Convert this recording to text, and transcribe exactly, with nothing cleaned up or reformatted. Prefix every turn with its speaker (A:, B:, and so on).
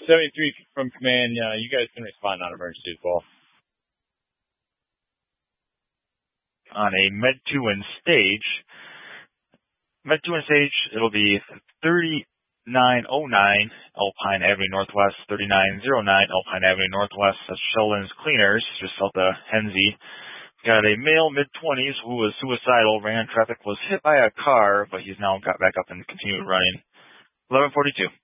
A: seventy-three from command. Uh, you guys can respond on emergency as well.
B: On a Med two and stage, Med two and stage, it'll be thirty-nine oh nine Alpine Avenue Northwest, thirty-nine oh nine Alpine Avenue Northwest. That's Sheldon's Cleaners, just south of Henzy. Got a male mid-twenties who was suicidal, ran in traffic, was hit by a car, but he's now got back up and continued running. eleven forty-two.